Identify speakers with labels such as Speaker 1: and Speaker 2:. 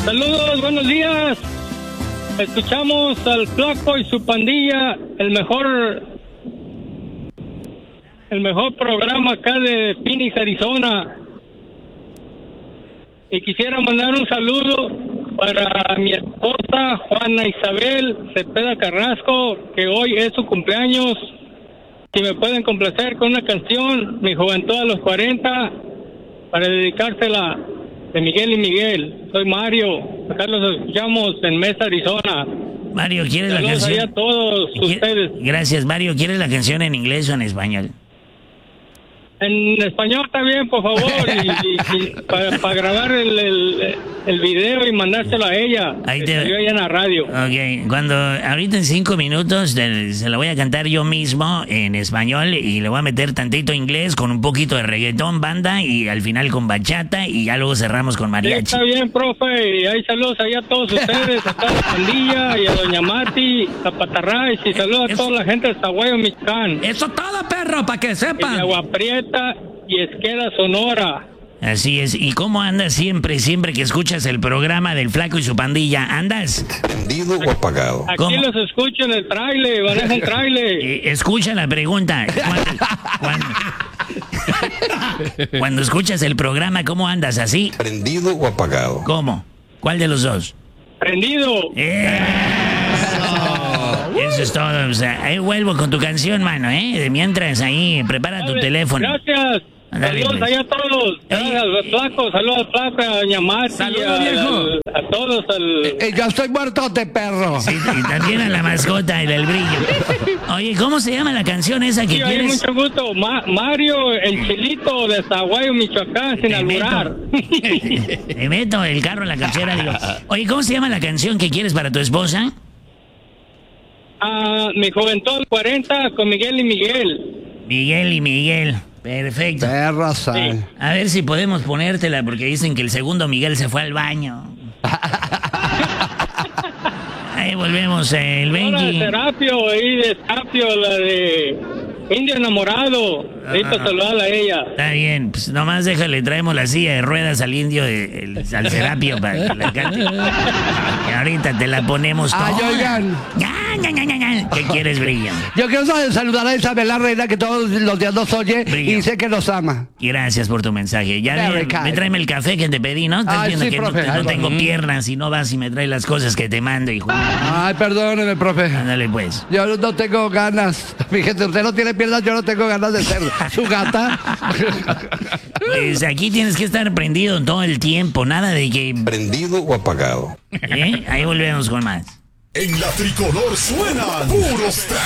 Speaker 1: Saludos, buenos días. Escuchamos al Flaco y su pandilla, el mejor programa acá de Phoenix, Arizona. Y quisiera mandar un saludo para mi esposa Juana Isabel Cepeda Carrasco, que hoy es su cumpleaños. Si me pueden complacer con una canción, Mi Juventud a los 40, para dedicársela de Miguel y Miguel. Soy Mario, acá los escuchamos en Mesa, Arizona.
Speaker 2: Mario, ¿quieres la canción?
Speaker 1: Saludos a todos ustedes.
Speaker 2: Gracias, Mario. ¿Quieres la canción en inglés o en español?
Speaker 1: En español también, por favor, y para grabar el video y mandárselo a ella.
Speaker 2: Ahí
Speaker 1: te allá en la radio.
Speaker 2: Ok, ahorita en 5 minutos se la voy a cantar yo mismo en español y le voy a meter tantito inglés con un poquito de reggaetón, banda, y al final con bachata, y ya luego cerramos con mariachi.
Speaker 1: Sí, está bien, profe, y ahí saludos allá a todos ustedes, a toda la pandilla, y a doña Mati, a Patarray, y saludos a toda la gente de Zaguayo, Michoacán.
Speaker 3: Eso todo, perro, para que sepan.
Speaker 1: Y Agua Prieta y Esqueda, Sonora.
Speaker 2: Así es. ¿Y cómo andas siempre que escuchas el programa del Flaco y su pandilla? ¿Andas
Speaker 4: prendido o apagado?
Speaker 1: Aquí
Speaker 2: ¿Cómo?
Speaker 1: los escucho en el trailer, manejo un trailer.
Speaker 2: Escucha la pregunta. Cuando escuchas el programa, ¿cómo andas? ¿Así?
Speaker 4: ¿Prendido o apagado?
Speaker 2: ¿Cómo? ¿Cuál de los dos?
Speaker 1: Prendido.
Speaker 2: Eso es todo. O sea, ahí vuelvo con tu canción, mano, ¿eh? De mientras ahí, prepara tu teléfono.
Speaker 1: Gracias.
Speaker 2: Dale,
Speaker 1: Saludos
Speaker 2: pues.
Speaker 1: allá a todos. Gracias al Flaco, saludos al Flaco, a doña Mati,
Speaker 3: Saludos, viejo.
Speaker 1: a todos.
Speaker 5: Yo estoy muerto de perro.
Speaker 2: Sí, y también a la mascota y el brillo. Oye, ¿cómo se llama la canción esa que
Speaker 1: Sí, hay
Speaker 2: quieres?
Speaker 1: mucho gusto. Mario, el Chilito de Zaguayo, Michoacán, sin alburar.
Speaker 2: Me meto el carro en la cachera, digo. Oye, ¿cómo se llama la canción que quieres para tu esposa?
Speaker 1: Mi Juventud 40 con Miguel y Miguel.
Speaker 2: Miguel y Miguel. Perfecto.
Speaker 5: Perro, sal.
Speaker 2: A ver si podemos ponértela, porque dicen que el segundo Miguel se fue al baño. Ahí volvemos, el
Speaker 1: Ahora de
Speaker 2: Benji.
Speaker 1: Serapio, ahí de Serapio, la de Indio Enamorado. Ahorita saludarla a ella.
Speaker 2: Está bien, pues nomás déjale, traemos la silla de ruedas al indio, al Serapio para que la cante. Y ahorita te la ponemos toda.
Speaker 5: Ay, oigan.
Speaker 2: ¿Qué quieres, Brillo?
Speaker 5: Yo quiero saludar a Isabel la Reina, que todos los días nos oye
Speaker 2: Brillo.
Speaker 5: y sé que nos ama.
Speaker 2: Gracias por tu mensaje. Ya
Speaker 5: Very
Speaker 2: me
Speaker 5: kind.
Speaker 2: tráeme el café que te pedí, ¿no? Estás
Speaker 5: Ay,
Speaker 2: viendo
Speaker 5: sí,
Speaker 2: que
Speaker 5: profe.
Speaker 2: no
Speaker 5: Ay,
Speaker 2: tengo
Speaker 5: profe.
Speaker 2: piernas y no vas y me traes las cosas que te mando, hijo.
Speaker 5: Ay, perdóneme, profe.
Speaker 2: Ándale, pues.
Speaker 5: Yo no tengo ganas. Fíjate, usted no tiene piernas, yo no tengo ganas de ser su gata.
Speaker 2: Pues aquí tienes que estar prendido todo el tiempo, nada de que...
Speaker 4: ¿Prendido o apagado?
Speaker 2: Ahí volvemos con más.
Speaker 6: En la tricolor suenan puros